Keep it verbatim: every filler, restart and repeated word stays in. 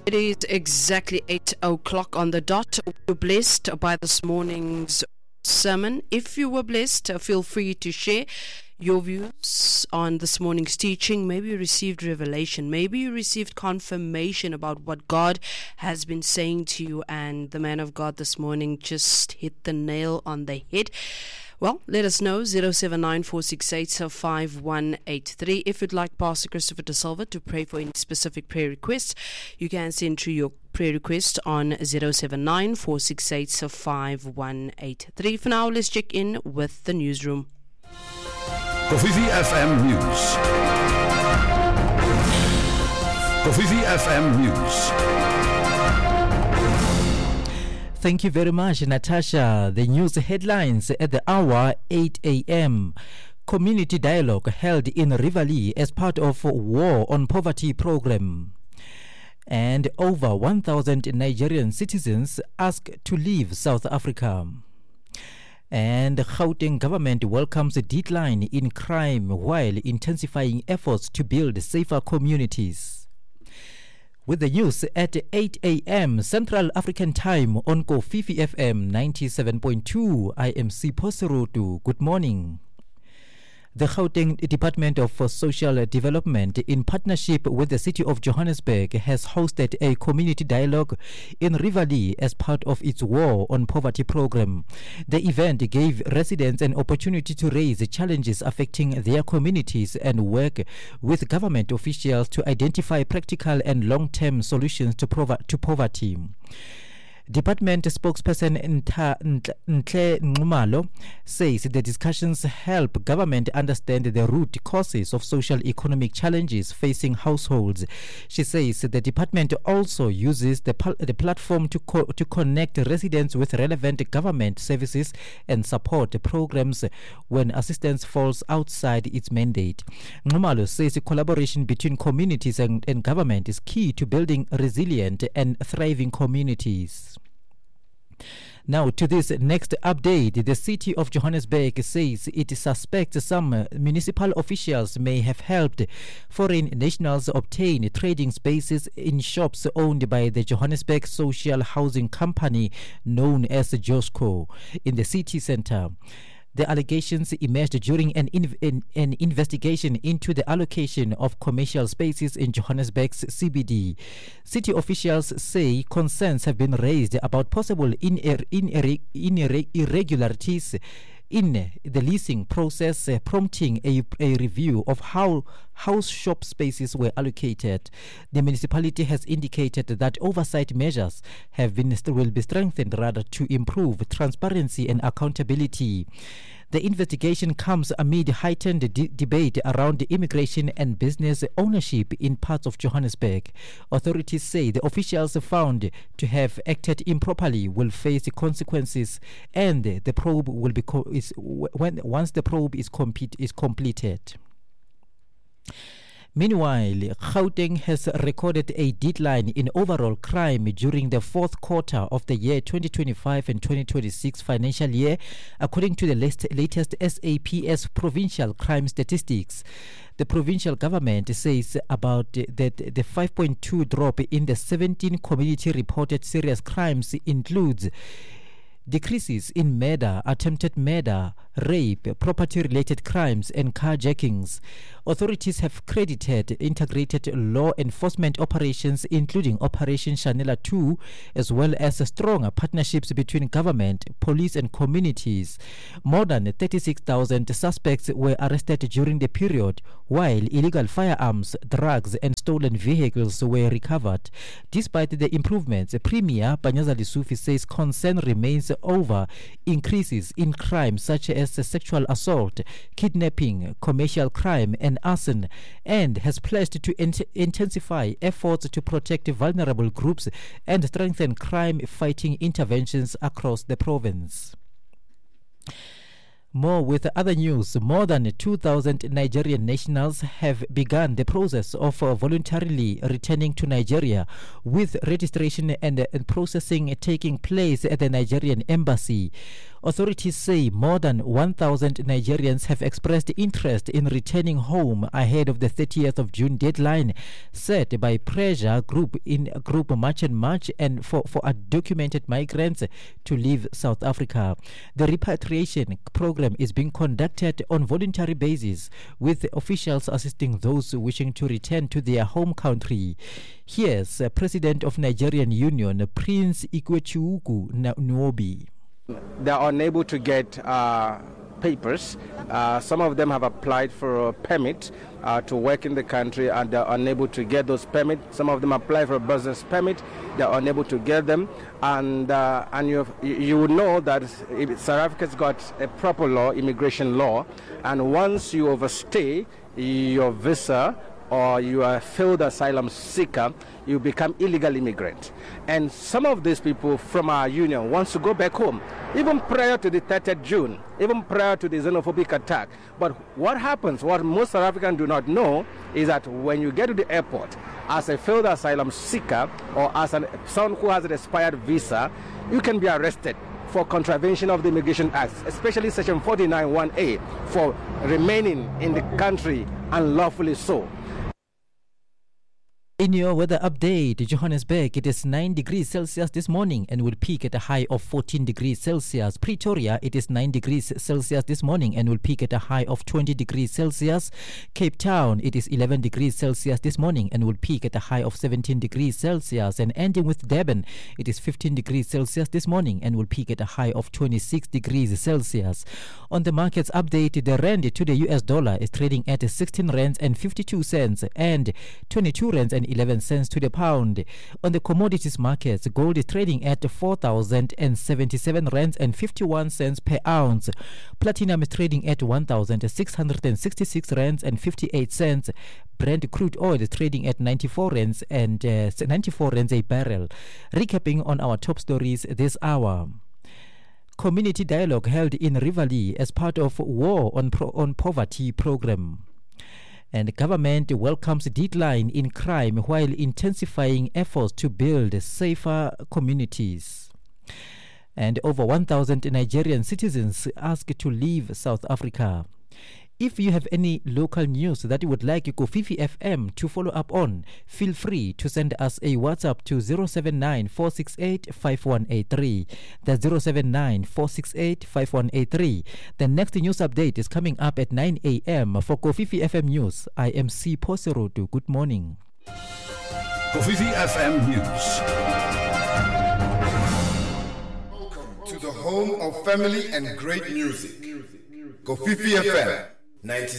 It is exactly eight o'clock on the dot. We're blessed by this morning's sermon. If you were blessed, feel free to share your views on this morning's teaching. Maybe you received revelation. Maybe you received confirmation about what God has been saying to you, and the man of God this morning just hit the nail on the head. Well, let us know, zero seven nine four six eight five one eight three. If you'd like Pastor Christopher De Silva to pray for any specific prayer requests, you can send through your prayer request on zero seven nine four six eight five one eight three. For now, let's check in with the newsroom. Kofifi F M News. Kofifi F M News. Thank you very much, Natasha. The news headlines at the hour, eight a.m. Community dialogue held in Rivali as part of War on Poverty program. And over one thousand Nigerian citizens asked to leave South Africa. And Gauteng government welcomes a decline in crime while intensifying efforts to build safer communities. With the news at eight a.m. Central African Time on Kofifi F M ninety-seven point two, I am Sipho Serotu. Good morning. The Gauteng Department of Social Development, in partnership with the City of Johannesburg, has hosted a community dialogue in Rivali as part of its War on Poverty program. The event gave residents an opportunity to raise challenges affecting their communities and work with government officials to identify practical and long-term solutions to, prov- to poverty. Department spokesperson Ntle Nxumalo says the discussions help government understand the root causes of social economic challenges facing households. She says the department also uses the, pal- the platform to, co- to connect residents with relevant government services and support programs when assistance falls outside its mandate. Nxumalo says collaboration between communities and, and government is key to building resilient and thriving communities. Now to this next update, the City of Johannesburg says it suspects some municipal officials may have helped foreign nationals obtain trading spaces in shops owned by the Johannesburg Social Housing Company known as JOSCO in the city centre. The allegations emerged during an, in, an, an investigation into the allocation of commercial spaces in Johannesburg's C B D. City officials say concerns have been raised about possible in, in, in, irregularities in the leasing process, uh, prompting a, a review of how house shop spaces were allocated. The municipality has indicated that oversight measures have been will be strengthened rather to improve transparency and accountability. The investigation comes amid heightened de- debate around immigration and business ownership in parts of Johannesburg. Authorities say the officials found to have acted improperly will face consequences, and the probe will be co- is when once the probe is complete is completed. Meanwhile, Gauteng has recorded a decline in overall crime during the fourth quarter of the year twenty twenty-five and twenty twenty-six financial year, according to the latest, latest S A P S provincial crime statistics. The provincial government says about that the five point two drop in the seventeen community reported serious crimes includes decreases in murder, attempted murder, rape, property-related crimes, and carjackings. Authorities have credited integrated law enforcement operations, including Operation Shanela two, as well as stronger partnerships between government, police, and communities. More than thirty-six thousand suspects were arrested during the period, while illegal firearms, drugs, and stolen vehicles were recovered. Despite the improvements, Premier Panyaza Lesufi says concern remains over increases in crime such as sexual assault, kidnapping, commercial crime, and arson, and has pledged to int- intensify efforts to protect vulnerable groups and strengthen crime-fighting interventions across the province. More with other news. More than two thousand Nigerian nationals have begun the process of uh, voluntarily returning to Nigeria, with registration and, uh, and processing taking place at the Nigerian embassy. Authorities say more than one thousand Nigerians have expressed interest in returning home ahead of the thirtieth of June deadline set by Pressure Group in Group March and March and for, for undocumented migrants to leave South Africa. The repatriation program is being conducted on voluntary basis, with officials assisting those wishing to return to their home country. Here's uh, President of Nigerian Union, Prince Ikwechuku Nwobi. They are unable to get uh, papers. Uh, some of them have applied for a permit uh, to work in the country, and they're unable to get those permits. Some of them apply for a business permit. They're unable to get them. And uh, and you you would know that South Africa's got a proper law, immigration law, and once you overstay your visa or you are a failed asylum seeker, you become illegal immigrant. And some of these people from our union wants to go back home, even prior to the thirtieth of June, even prior to the xenophobic attack. But what happens, what most South Africans do not know, is that when you get to the airport as a failed asylum seeker or as an, someone who has an expired visa, you can be arrested for contravention of the Immigration Act, especially Section forty-nine one A, for remaining in the country unlawfully so. In your weather update, Johannesburg, it is nine degrees Celsius this morning and will peak at a high of fourteen degrees Celsius. Pretoria, it is nine degrees Celsius this morning and will peak at a high of twenty degrees Celsius. Cape Town, it is eleven degrees Celsius this morning and will peak at a high of seventeen degrees Celsius. And ending with Durban, it is fifteen degrees Celsius this morning and will peak at a high of twenty-six degrees Celsius. On the markets update, the rand to the U S dollar is trading at sixteen rands and fifty-two cents and twenty-two rands and eleven cents to the pound. On the commodities markets, gold is trading at four thousand seventy-seven rands and fifty-one cents per ounce. Platinum is trading at one thousand six hundred sixty-six rands and fifty-eight cents. Brent crude oil is trading at ninety-four rands and uh, ninety-four rands a barrel. Recapping on our top stories this hour. Community dialogue held in Rivali as part of War on, Pro- on Poverty program. And government welcomes deadline in crime while intensifying efforts to build safer communities. And over one thousand Nigerian citizens asked to leave South Africa. If you have any local news that you would like Kofifi F M to follow up on, feel free to send us a WhatsApp to zero seven nine four six eight five one eight three. That's zero seven nine four six eight five one eight three. The next news update is coming up at nine a.m. For Kofifi F M News, I am C. Poserotu. Good morning. Kofifi F M News. Welcome to the home of family and great music. Kofifi F M ninety